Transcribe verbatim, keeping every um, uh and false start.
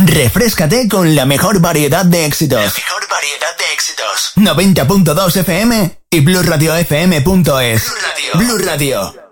Refréscate con la mejor variedad de éxitos. La mejor variedad de éxitos. noventa punto dos F M y blue radio f m punto es. Blue Radio. Blue Radio.